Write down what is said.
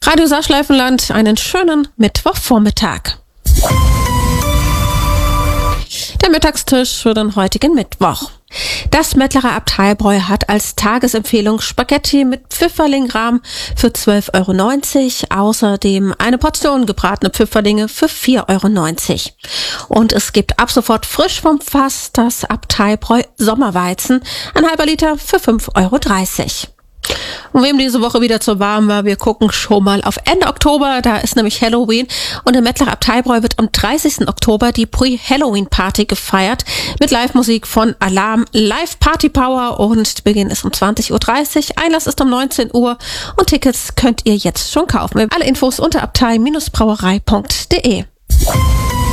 Radio Saarschleifenland, einen schönen Mittwochvormittag. Der Mittagstisch für den heutigen Mittwoch. Das Mettlerer Abteibräu hat als Tagesempfehlung Spaghetti mit Pfifferlingrahm für 12,90 €. Außerdem eine Portion gebratene Pfifferlinge für 4,90 €. Und es gibt ab sofort frisch vom Fass das Abteibräu Sommerweizen, ein halber Liter für 5,30 €. Und wem diese Woche wieder zu warm war, wir gucken schon mal auf Ende Oktober, da ist nämlich Halloween und im Mettlerer Abteibräu wird am 30. Oktober die Pre-Halloween-Party gefeiert mit Live-Musik von Alarm, Live-Party-Power und Beginn ist um 20:30 Uhr, Einlass ist um 19 Uhr und Tickets könnt ihr jetzt schon kaufen. Alle Infos unter abtei-brauerei.de.